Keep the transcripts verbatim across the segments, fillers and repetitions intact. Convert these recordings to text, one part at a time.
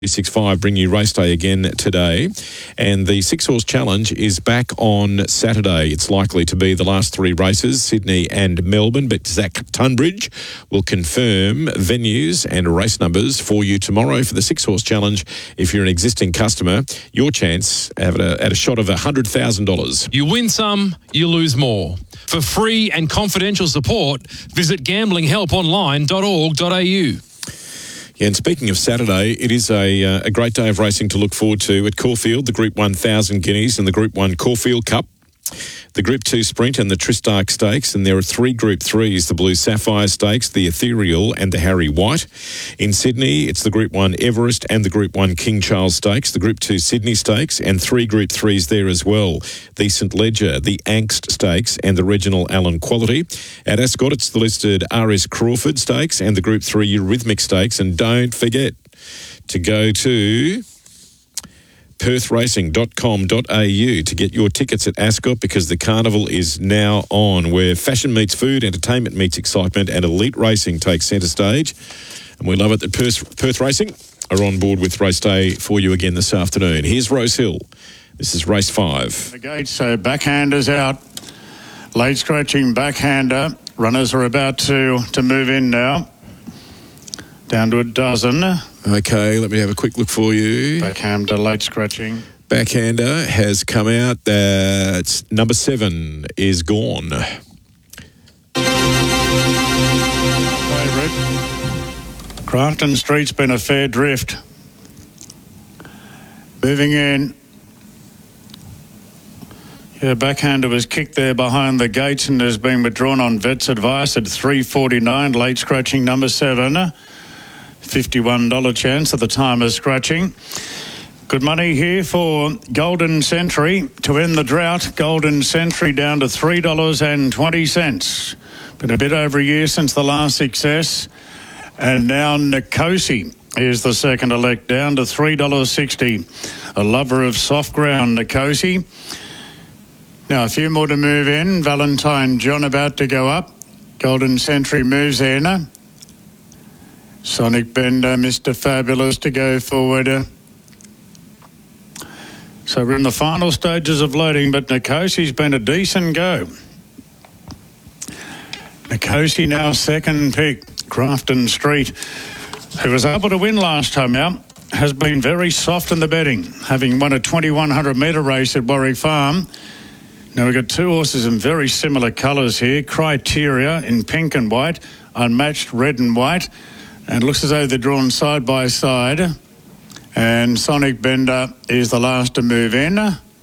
six five bring you race day again today, and the Six Horse Challenge is back on Saturday. It's likely to be the last three races, Sydney and Melbourne, but Zach Tunbridge will confirm venues and race numbers for you tomorrow for the Six Horse Challenge. If you're an existing customer, your chance at a, at a shot of one hundred thousand dollars. You win some, you lose more. For free and confidential support, visit gambling help online dot org dot a u. Yeah, and speaking of Saturday, it is a uh, a great day of racing to look forward to at Caulfield, the Group one Thousand Guineas and the Group one Caulfield Cup, the Group two Sprint and the Tristarc Stakes, and there are three Group threes, the Blue Sapphire Stakes, the Ethereal and the Harry White. In Sydney, it's the Group one Everest and the Group one King Charles Stakes, the Group two Sydney Stakes, and three Group threes there as well, the St Ledger, the Angst Stakes and the Reginald Allen Quality. At Ascot, it's the listed R S Crawford Stakes and the Group three Eurythmic Stakes, and don't forget to go to perth racing dot com dot a u to get your tickets at Ascot, because the carnival is now on, where fashion meets food, entertainment meets excitement, and elite racing takes centre stage. And we love it that Perth, Perth Racing are on board with race day for you again this afternoon. Here's Rose Hill. This is race five. The gate, so backhanders out. Late scratching backhander. Runners are about to, to move in now. Down to a dozen. Okay, let me have a quick look for you. Backhander, late scratching. Backhander has come out. That's number seven is gone. Favourite. Grafton Street's been a fair drift. Moving in. Yeah, backhander was kicked there behind the gates and has been withdrawn on vet's advice at three forty-nine. Late scratching number seven. fifty-one dollars chance at the time of scratching. Good money here for Golden Century to end the drought. Golden Century down to three dollars and twenty cents. Been a bit over a year since the last success. And now Nicosi is the second elect, down to three dollars sixty. A lover of soft ground, Nicosi. Now a few more to move in. Valentine John about to go up. Golden Century moves in. Sonic Bender, Mister Fabulous to go forward. So we're in the final stages of loading, but Nikosi's been a decent go. Nikosi now second pick. Grafton Street, who was able to win last time out, has been very soft in the betting, having won a twenty-one hundred metre race at Warwick Farm. Now we've got two horses in very similar colours here. Criteria in pink and white, Unmatched red and white. And it looks as though they're drawn side by side. And Sonic Bender is the last to move in.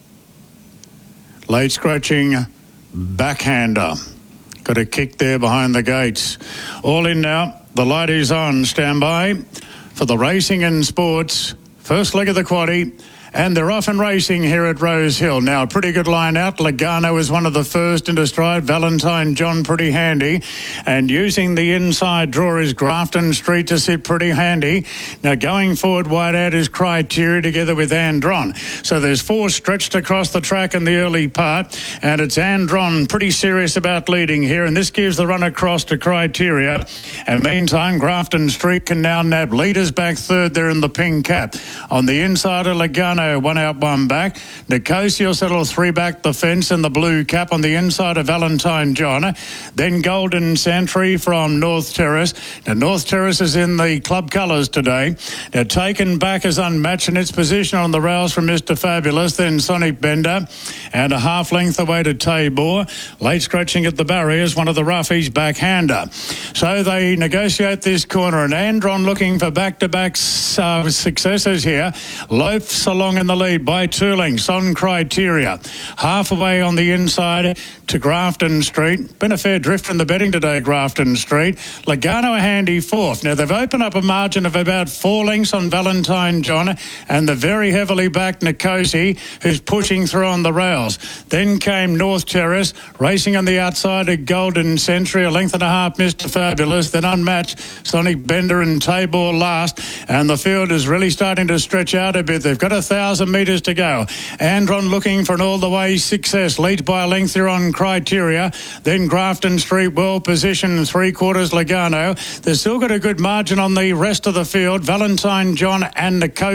Late scratching backhander. Got a kick there behind the gates. All in now. The light is on. Stand by for the racing and sports. First leg of the quaddie. And they're off and racing here at Rose Hill. Now, a pretty good line out. Logano is one of the first into stride. Valentine John pretty handy. And using the inside draw is Grafton Street to sit pretty handy. Now, going forward, wide out is Criteria together with Andron. So there's four stretched across the track in the early part. And it's Andron pretty serious about leading here. And this gives the run across to Criteria. And meantime, Grafton Street can now nab leaders back third there in the pink cap. On the inside of Logano, one out, one back. Nicosi will settle three back the fence in the blue cap on the inside of Valentine John. Then Golden Century from North Terrace. Now, North Terrace is in the club colours today. Now, taken back as Unmatched in its position on the rails from Mister Fabulous. Then Sonic Bender. And a half length away to Tabor. Late scratching at the barriers, one of the roughies, backhander. So they negotiate this corner. And Andron looking for back-to-back uh, successes here. Lopes along in the lead by two lengths on Criteria. Half away on the inside to Grafton Street. Been a fair drift from the betting today, Grafton Street. Logano a handy fourth. Now they've opened up a margin of about four lengths on Valentine John and the very heavily backed Nicosi, who's pushing through on the rails. Then came North Terrace, racing on the outside of Golden Century, a length and a half Mister Fabulous, then Unmatched, Sonic Bender and Tabor last. And the field is really starting to stretch out a bit. They've got a thousand metres to go. Andron looking for an all-the-way success. Leads by a length here on Criteria. Then Grafton Street well positioned, three quarters Logano. They've still got a good margin on the rest of the field. Valentine John and the coach.